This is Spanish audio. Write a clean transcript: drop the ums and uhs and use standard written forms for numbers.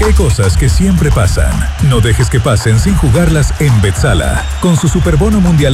Porque hay cosas que siempre pasan. No dejes que pasen sin jugarlas en Betsala. Con su Superbono Mundial